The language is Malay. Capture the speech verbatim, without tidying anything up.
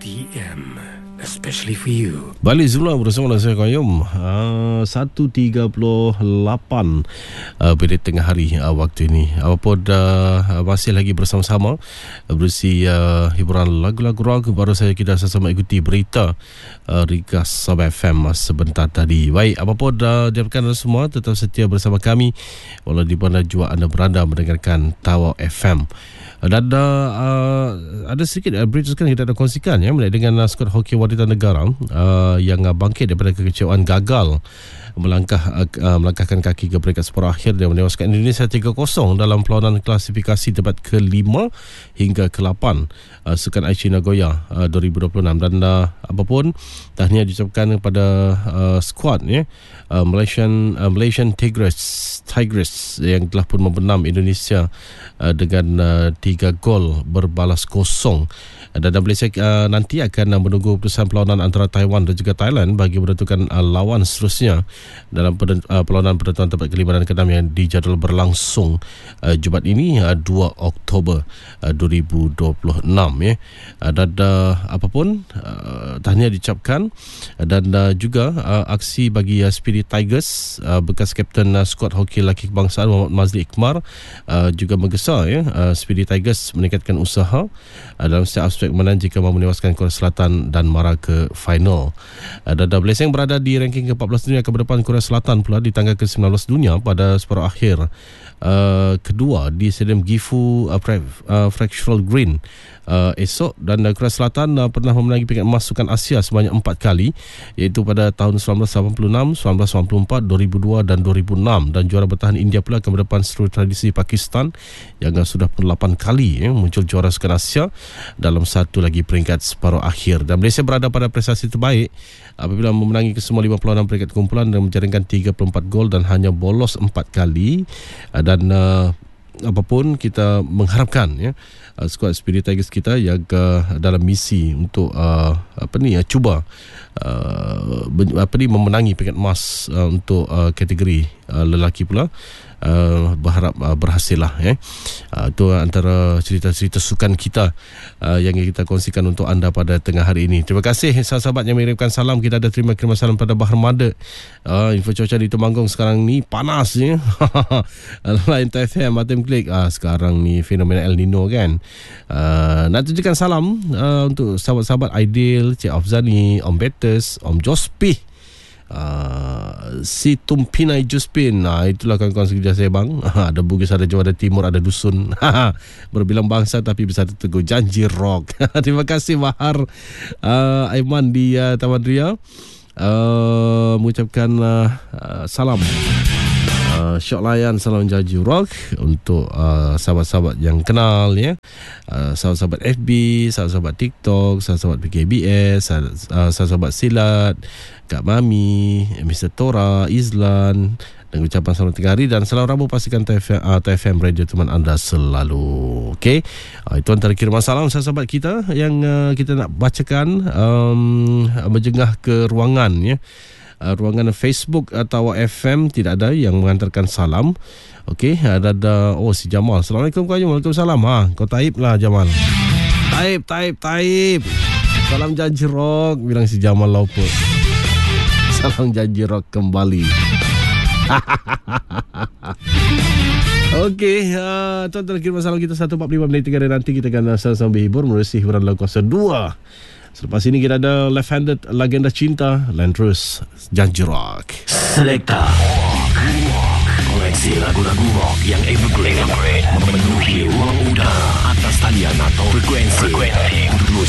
T M, especially for you. Balik semula bersama saya Qayyum. uh, satu tiga puluh lapan uh, pada tengah hari uh, waktu ini. Apapun uh, masih lagi bersama-sama uh, berusi uh, hiburan lagu-lagu rock. Baru saja kita sama-sama ikuti berita uh, Ringkas Sabah F M sebentar tadi. Baik, apapun uh, diharapkan anda semua tetap setia bersama kami walau di mana jua anda berada mendengarkan Tawau F M. Dan uh, ada sedikit uh, berita sekarang kita ada kongsikan ya, dengan uh, skuad hoki wanita negara uh, yang uh, bangkit daripada kekecewaan gagal melangkah uh, melangkahkan kaki ke peringkat separuh akhir dan menewaskan Indonesia tiga kosong dalam perlawanan klasifikasi debat kelima hingga ke lapan uh, Sukan Aichi Nagoya uh, dua ribu dua puluh enam. Dan uh, apapun tahniah diucapkan kepada uh, skuad ya, uh, Malaysian uh, Malaysian Tigers Tigers yang telah pun membenam Indonesia uh, dengan uh, tiga gol berbalas kosong. Dan Malaysia uh, nanti akan uh, menunggu keputusan perlawanan antara Taiwan dan juga Thailand bagi menentukan uh, lawan seterusnya dalam pen, uh, perlawanan penentuan tempat kelima dan keenam yang dijadual berlangsung uh, Jumaat ini uh, dua Oktober uh, dua ribu dua puluh enam ya. Uh, dan uh, apapun uh, tahniah diucapkan dan uh, juga uh, aksi bagi uh, Spirit Tigers uh, bekas kapten uh, skuad hoki lelaki kebangsaan Muhammad Mazli Iqmar uh, juga menggesa ya. Uh, Spirit Tigers meningkatkan usaha uh, dalam setiap aspek menang jika mahu menewaskan Korea Selatan dan mara ke final. Uh, dan uh, Malaysia yang berada di ranking ke empat belas dunia akan berdepan Korea Selatan pula di tangga ke sembilan belas dunia pada separuh akhir uh, kedua di Stadium Gifu uh, uh, Fractional Green uh, esok. Dan uh, Korea Selatan uh, pernah memenangi peringkat emas Sukan Asia sebanyak empat kali, iaitu pada tahun sembilan belas lapan puluh enam, sembilan belas sembilan puluh empat, dua ribu dua dan dua ribu enam. Dan juara bertahan India pula akan berdepan seluruh tradisi Pakistan yang uh, sudah pun lapan kali ya, muncul juara Sukan Asia dalam satu lagi peringkat separuh akhir. Dan Malaysia berada pada prestasi terbaik apabila memenangi kesemua lima perlawanan peringkat kumpulan dan menjaringkan tiga puluh empat gol dan hanya bolos empat kali. Dan uh, apapun kita mengharapkan ya, uh, skuad Spirit Tigers kita yang uh, dalam misi untuk uh, apa ni uh, cuba uh, apa ni memenangi peringkat emas uh, untuk uh, kategori uh, lelaki pula. Uh, berharap uh, berhasil lah ya. Uh, itu antara cerita-cerita sukan kita uh, yang kita kongsikan untuk anda pada tengah hari ini. Terima kasih sahabat-sahabat yang mengirimkan salam. Kita ada terima kirim salam pada Bahar Mada. Uh, info cuaca di Temanggung sekarang ni panas ya. Lain T F M Atem Klik. Uh, sekarang ni fenomena El Nino kan. Uh, nak tunjukkan salam uh, untuk sahabat-sahabat Aidil, Cik Afzani, Om Betes, Om Jospi, Uh, si Tumpinai Juspin. Nah, itulah kawan-kawan sekerja saya bang. Ada Bugis, ada Jawa, ada Timur, ada Dusun. Berbilang bangsa tapi bisa terteguh. Janji rock. Terima kasih Bahar uh, Aiman di uh, Taman Ria uh, mengucapkan uh, uh, salam Uh, Syok layan salam janji rock untuk uh, sahabat-sahabat yang kenal ya, uh, sahabat-sahabat F B, sahabat-sahabat TikTok, sahabat-sahabat P K B S, uh, sahabat-sahabat Silat, Kak Mami, Mister Tora, Izlan, dan ucapan selamat tengah hari dan selamat Rabu pastikan T F M, uh, T F M radio teman anda selalu. Okey, uh, itu antara kiriman salam sahabat kita yang uh, kita nak bacakan um, berjengah ke ruangan ya. Uh, ruangan Facebook atau F M tidak ada yang mengantarkan salam. Okey, ada ada oh si Jamal. Assalamualaikum Qayyum. Waalaikumsalam. Ha, kau taib lah Jamal. Taib, taib, taib. Salam janji rock bilang si Jamal Lauput. Salam janji rock kembali. Okey, uh, tuan-tuan kirim salam kita satu empat puluh lima minit tiga hari nanti kita akan sama-sama berhibur menerusi hiburan lagu kuasa dua. Selepas ini kita ada left-handed legenda cinta Lain terus Janji Rock Selekta Koleksi lagu-lagu rock yang evergreen